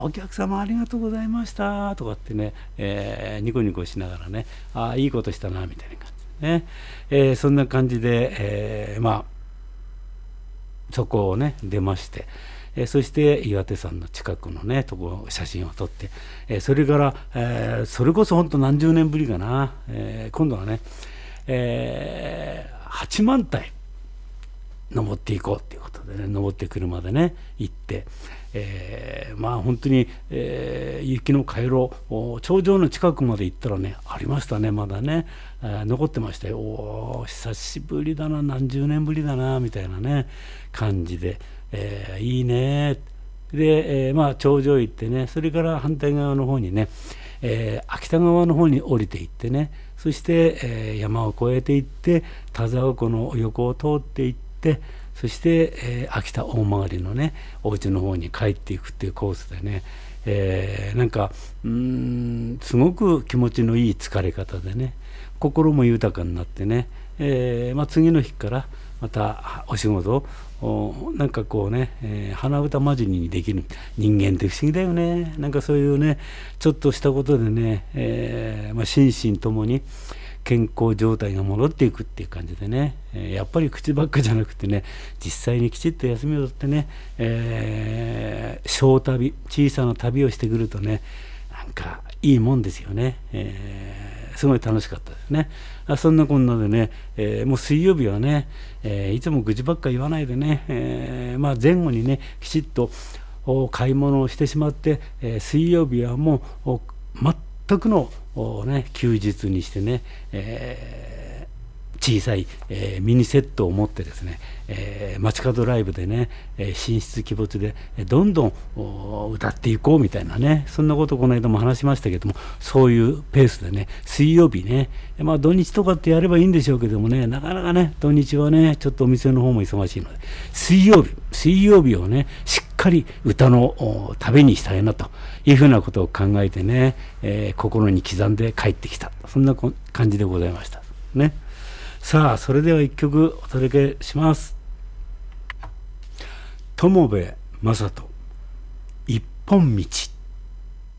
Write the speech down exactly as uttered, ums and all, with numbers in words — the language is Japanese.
お客様ありがとうございましたとかってね、えーニコニコしながらね、ああいいことしたなみたいな感じでね、えーそんな感じで、えーまあそこをね出まして、えーそして岩手山の近くのねとこ写真を撮って、えーそれから、えーそれこそ本当何十年ぶりかな、えー今度はね、えーはちまん体登っていこうっていうことでね、登って車でね行って、えーまあ本当に、えー雪の回廊、お頂上の近くまで行ったらねありましたね、まだね、えー残ってましたよ。おー久しぶりだな、何十年ぶりだなみたいなね感じで、えーいいねで、えーまあ頂上行ってね、それから反対側の方にね、えー秋田川の方に降りていってね、そして、えー山を越えていって田沢湖の横を通っていって、そして、えー秋田大曲のねお家の方に帰っていくっていうコースでね、えーなんかうーんすごく気持ちのいい疲れ方でね、心も豊かになってね、えーまあ、次の日からまたお仕事をなんかこうね、えー鼻歌混じりにできる。人間って不思議だよね。なんかそういうねちょっとしたことでね、えーまあ、心身ともに健康状態が戻っていくっていう感じでね、えーやっぱり口ばっかじゃなくてね、実際にきちっと休みを取ってね、えー小旅、小さな旅をしてくるとね、なんかいいもんですよね。えーすごい楽しかったですね。あそんなこんなでね、えーもう水曜日はね、えーいつも愚痴ばっか言わないでね、えーまあ、前後にねきちっとお買い物をしてしまって、えー水曜日はもうお全くのお、ね、休日にしてね、えー小さい、えーミニセットを持ってですね、えー街角ライブでね、えー神出鬼没でえーどんどんお歌っていこうみたいなね、そんなことをこの間も話しましたけども、そういうペースでね水曜日ね、まあ土日とかってやればいいんでしょうけどもね、なかなかね土日はねちょっとお店の方も忙しいので、水曜日水曜日をねしっかり歌のお旅にしたいなというふうなことを考えてね、えー心に刻んで帰ってきた、そんなこ感じでございましたね。さあそれでは一曲お届けします。友部正人、一本道。